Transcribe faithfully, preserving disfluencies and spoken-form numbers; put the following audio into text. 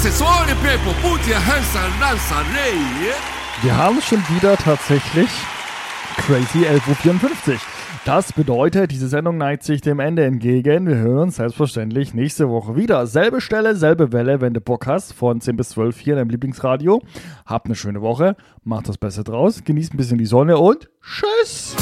Accessori Pepo, put your hands and dance array. Wir haben schon wieder tatsächlich Crazy elf Uhr vierundfünfzig. Das bedeutet, diese Sendung neigt sich dem Ende entgegen. Wir hören uns selbstverständlich nächste Woche wieder. Selbe Stelle, selbe Welle, wenn du Bock hast, von zehn bis zwölf hier in deinem Lieblingsradio. Habt eine schöne Woche, macht das Beste draus, genießt ein bisschen die Sonne und tschüss!